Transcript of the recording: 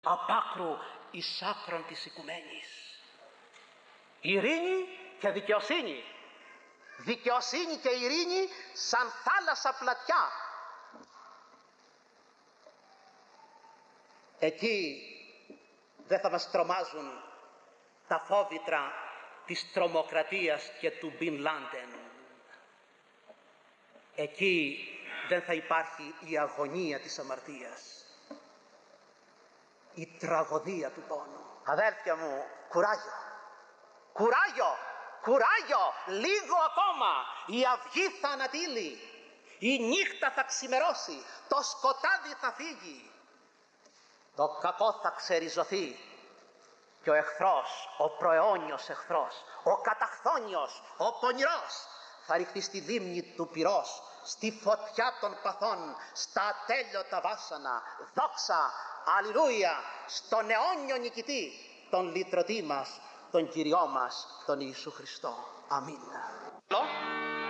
απ' άκρου εις άκρον της οικουμένης. Ειρήνη και δικαιοσύνη. Δικαιοσύνη και ειρήνη σαν θάλασσα πλατιά. Εκεί δεν θα μας τρομάζουν τα φόβητρα της τρομοκρατίας και του Μπιν Λάντεν. Εκεί δεν θα υπάρχει η αγωνία της αμαρτίας, η τραγωδία του πόνου. Αδέλφια μου, κουράγιο, κουράγιο, κουράγιο, λίγο ακόμα. Η αυγή θα ανατείλει, η νύχτα θα ξημερώσει, το σκοτάδι θα φύγει, το κακό θα ξεριζωθεί και ο εχθρός, ο προαιώνιος εχθρός, ο καταχθόνιος, ο πονηρός θα ριχθεί στη δίμνη του πυρός, στη φωτιά των παθών, στα ατέλειωτα βάσανα. Δόξα, αλληλούια, στον αιώνιο νικητή, τον λυτρωτή μας, τον Κυριό μας, τον Ιησού Χριστό. Αμήν.